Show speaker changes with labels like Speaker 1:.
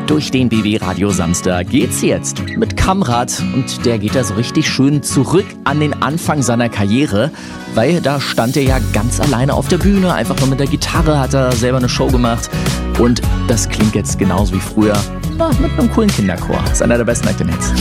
Speaker 1: Durch den BB Radio Samstag geht's jetzt mit Kamrat und der geht da so richtig schön zurück an den Anfang seiner Karriere, weil da stand er ja ganz alleine auf der Bühne, einfach nur mit der Gitarre hat er selber eine Show gemacht und das klingt jetzt genauso wie früher, mit einem coolen Kinderchor. Das ist einer der besten Act-In-Hits.